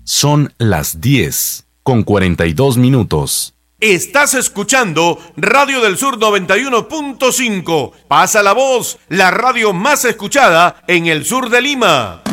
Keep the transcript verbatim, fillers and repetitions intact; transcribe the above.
Son las diez con cuarenta y dos minutos. Estás escuchando Radio del Sur noventa y uno punto cinco. Pasa la voz, la radio más escuchada en el sur de Lima.